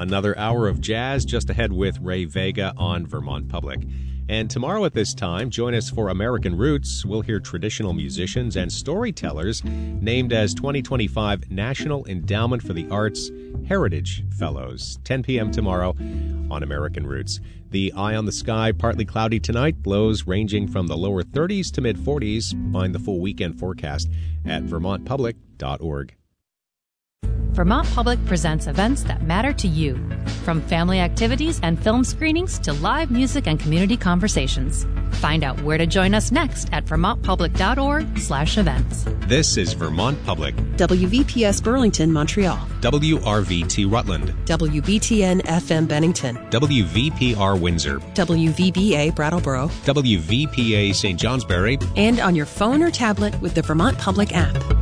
Another hour of jazz just ahead with Ray Vega on Vermont Public. And tomorrow at this time, join us for American Roots. We'll hear traditional musicians and storytellers named as 2025 National Endowment for the Arts Heritage Fellows. 10 p.m. tomorrow on American Roots. The eye on the sky, partly cloudy tonight, lows ranging from the lower 30s to mid-40s. Find the full weekend forecast at vermontpublic.org. Vermont Public presents events that matter to you, from family activities and film screenings to live music and community conversations. Find out where to join us next at vermontpublic.org/events. This is Vermont Public. WVPS Burlington, Montreal. WRVT Rutland. WBTN FM Bennington. WVPR Windsor. WVBA Brattleboro. WVPA St. Johnsbury. And on your phone or tablet with the Vermont Public app.